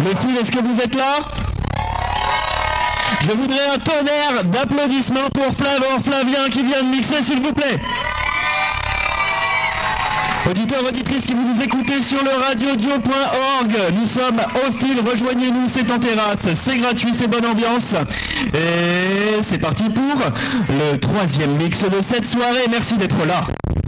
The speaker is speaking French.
Le fil, est-ce que vous êtes là? Je voudrais un tonnerre d'applaudissements pour Flavien qui vient de mixer, s'il vous plaît. Auditeurs, auditrices qui vous nous écoutez sur le radiodio.org, nous sommes au fil, rejoignez-nous, c'est en terrasse, c'est gratuit, c'est bonne ambiance. Et c'est parti pour le 3e mix de cette soirée, merci d'être là.